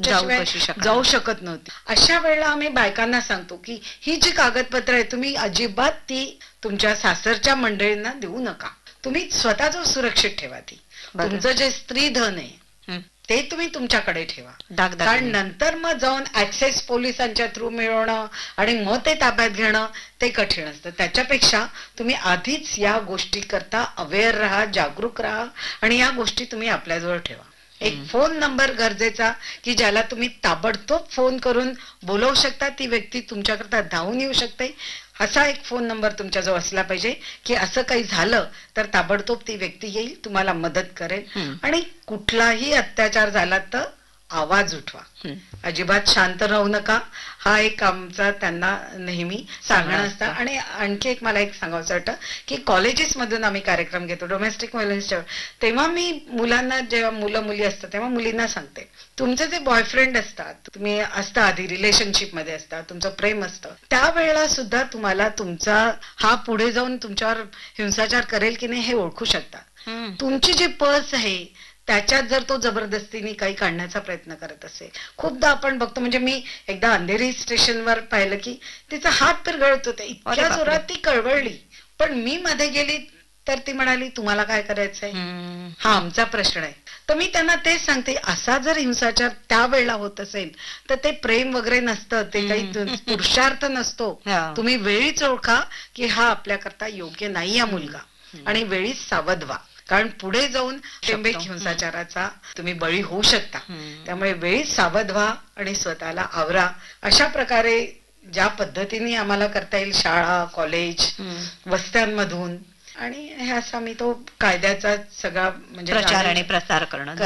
तुमच्याशिवाय जाऊ शकत नव्हती. अशा वेळेला आम्ही बायकांना सांगतो की ही जी कागदपत्र आहे तुम्ही अजिबात ती तुमच्या सासरच्या मंडळींना देऊ नका. तुम्ही स्वतःच सुरक्षित ठेवा. ती तुमचं जे स्त्री धन आहे ते तुम्ही तुमच्याकडे ठेवा. कारण नंतर मग जाऊन ऍक्सेस पोलिसांच्या थ्रू मिळवणं आणि मग ते ताब्यात घेणं ते कठीण असतं. त्याच्यापेक्षा तुम्ही आधीच या गोष्टी करता अवेअर राहा, जागरूक राहा आणि या गोष्टी तुम्ही आपल्याजवळ ठेवा. एक फोन नंबर गरजेचा की ज्याला तुम्ही ताबडतोब फोन करून बोलवू शकता. ती व्यक्ती तुमच्याकरता धावून येऊ शकते. असा एक फोन नंबर तुमच्याजवळ असला पाहिजे की असं काही झालं तर ताबडतोब ती व्यक्ती येईल, तुम्हाला मदत करेल. आणि कुठलाही अत्याचार झाला तर आवाज उठवा, अजिबात शांत राहू नका. हा एक आमचा त्यांना नेहमी सांगणं असतं. आणि आणखी एक मला एक सांगायचं वाटतं की कॉलेजेस मधून आम्ही कार्यक्रम घेतो डोमेस्टिक व्हायलन्सच्या. तेव्हा मी मुलांना, जेव्हा मुलं मुली असतात तेव्हा मुलींना सांगते तुमचे जे बॉयफ्रेंड असतात, तुम्ही असता आधी रिलेशनशिप मध्ये असतात, तुमचं प्रेम असतं, त्यावेळेला सुद्धा तुम्हाला तुमचा हा पुढे जाऊन तुमच्यावर हिंसाचार करेल की नाही हे ओळखू शकता. तुमची जी पर्स आहे त्याच्यात जर तो जबरदस्तीने काही काढण्याचा प्रयत्न करत असेल, खूपदा आपण बघतो. म्हणजे मी एकदा अंधेरी स्टेशनवर पाहिलं की तिचा हात तर गळत होता, इतक्या जोरात ती कळवळली, पण मी मध्ये गेली तर ती म्हणाली तुम्हाला काय करायचंय, हा आमचा प्रश्न आहे. तर मी त्यांना तेच सांगते, असा जर हिंसाचार त्यावेळेला होत असेल तर ते प्रेम वगैरे नसतं, ते काही पुरुषार्थ नसतो. तुम्ही वेळीच ओळखा की हा आपल्याकरता योग्य नाही हा मुलगा आणि वेळीच सावध व्हा. कारण पुढे जाऊन टेंबेक हिंसाचाराचा तुम्ही बळी होऊ शकता. त्यामुळे वेळीच सावध व्हा आणि स्वतःला आवरा. अशा प्रकारे ज्या पद्धतीने आम्हाला करता येईल शाळा, कॉलेज, वस्त्यांमधून आणि हे असा मी तो कायद्याचा सगळा म्हणजे प्रचार आणि प्रसार करणं,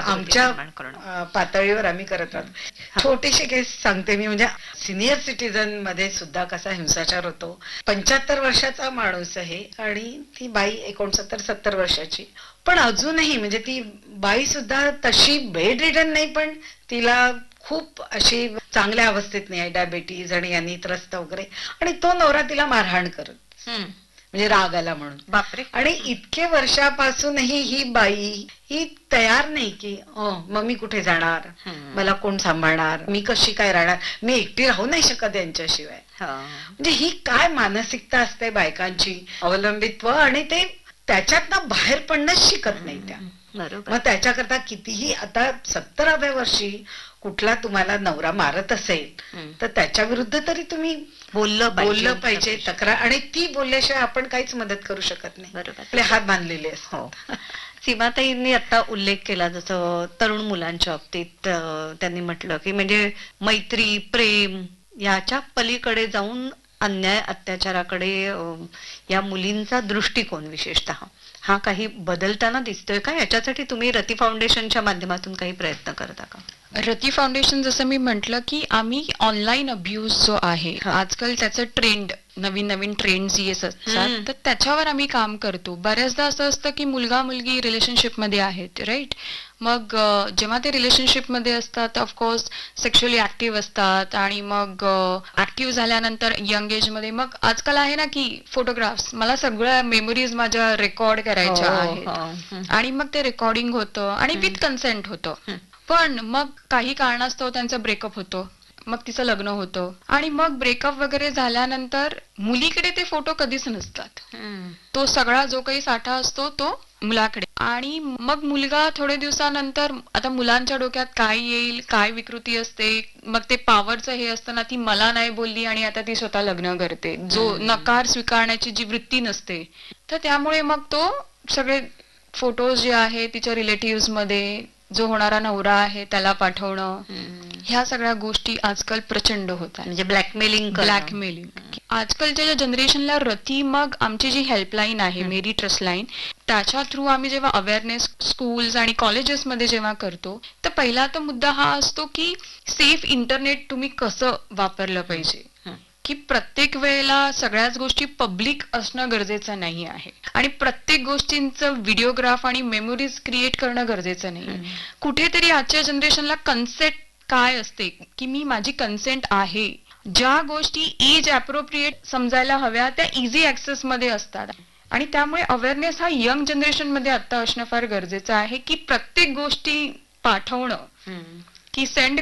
आमच्या पातळीवर आम्ही करत राहतो. छोटीशी केस सांगते मी. म्हणजे सिनियर सिटीजन मध्ये सुद्धा कसा हिंसाचार होतो. 75 वर्षाचा माणूस आहे आणि ती बाई 69-70 वर्षाची, पण अजूनही म्हणजे ती बाई सुद्धा तशी बेड रिडन नाही, पण तिला खूप अशी चांगल्या अवस्थेत नाही आहे, डायबेटीज आणि यांनी त्रस्त वगैरे. आणि तो नवरा तिला मारहाण करत, म्हणजे राग आला म्हणून. बापरे. आणि इतके वर्षापासूनही ही बाई ही तयार नाही की मग मी कुठे जाणार, मला कोण सांभाळणार, मी कशी काय राहणार, मी एकटी राहू नाही शकत यांच्याशिवाय. म्हणजे ही काय मानसिकता असते बायकांची, अवलंबित्व, आणि ते त्याच्यातनं बाहेर पडणंच शिकत नाही त्या. मग त्याच्याकरता कितीही आता 70व्या वर्षी कुठला तुम्हाला नवरा मारत असेल तर त्याच्या विरुद्ध तरी तुम्ही बोललं पाहिजे, तक्रार. आणि ती बोलल्याशिवाय आपण काहीच मदत करू शकत नाही, आपले हात बांधलेले असतात. सीमाताईंनी आता उल्लेख केला जसं तरुण मुलांच्या बाबतीत त्यांनी म्हटलं की म्हणजे मैत्री, प्रेम याच्या पलीकडे जाऊन अन्याय अत्याचाराकडे या मुलींचा दृष्टिकोन विशेषतः हा काही बदलताना दिसतोय का? याच्यासाठी तुम्ही रती फाउंडेशनच्या माध्यमातून काही प्रयत्न करता का? रती फाउंडेशन, जसं मी म्हटलं की आम्ही ऑनलाईन अब्यूज जो आहे आजकाल त्याचं ट्रेंड, नवीन नवीन ट्रेंड्स येत असतात, तर त्याच्यावर आम्ही काम करतो. बऱ्याचदा असं असतं की मुलगा मुलगी रिलेशनशिप मध्ये आहेत, राईट. मग जेव्हा ते रिलेशनशिप मध्ये असतात ऑफकोर्स सेक्शुअली ऍक्टिव्ह असतात आणि मग ऍक्टिव्ह झाल्यानंतर यंग एज मध्ये मग आजकाल आहे ना की फोटोग्राफ्स, मला सगळ्या मेमरीज माझ्या रेकॉर्ड करायच्या आहेत आणि मग ते रेकॉर्डिंग होतं आणि विथ कन्सेंट होतं. पण मग काही कारणास्तव त्यांचं ब्रेकअप होतं, मग तिचं लग्न होतं आणि मग ब्रेकअप वगैरे झाल्यानंतर मुलीकडे ते फोटो कधीच नसतात. तो सगळा जो काही साठा असतो तो मुलाकडे. आणि मग मुलगा थोडे दिवसानंतर, आता मुलांच्या डोक्यात काय येईल, काय विकृती असते, मग ते पॉवरचं हे असतं ना, ती मला नाही बोलली आणि आता ती स्वतः लग्न करते, जो नकार स्वीकारण्याची जी वृत्ती नसते. तर त्यामुळे मग तो सगळे फोटोज जे आहे तिच्या रिलेटिव्ह मध्ये जो होणारा नवरा आहे त्याला पाठवणं, ह्या सगळ्या गोष्टी आजकाल प्रचंड होतात. म्हणजे ब्लॅकमेलिंग. आजकालच्या ज्या जनरेशनला रती, मग आमची जी हेल्पलाईन आहे मेरी ट्रस्ट लाईन, त्याच्या थ्रू आम्ही जेव्हा अवेअरनेस स्कूल्स आणि कॉलेजेस मध्ये जेव्हा करतो, तर पहिला तर मुद्दा हा असतो की सेफ इंटरनेट तुम्ही कसं वापरलं पाहिजे. की प्रत्येक वेळेला सगळ्याच गोष्टी पब्लिक असणं गरजेचं नाही आहे आणि प्रत्येक गोष्टींचं व्हिडिओग्राफ आणि मेमोरीज क्रिएट करणं गरजेचं नाही. कुठेतरी आजच्या जनरेशनला कन्सेंट काय असते की मी माझी कन्सेंट आहे, ज्या गोष्टी एज अप्रोप्रिएट समजायला हव्या त्या इझी ऍक्सेस मध्ये असतात. आणि त्यामुळे अवेअरनेस हा यंग जनरेशन मध्ये आता असणं फार गरजेचं आहे की प्रत्येक गोष्टी पाठवणं, की सेंड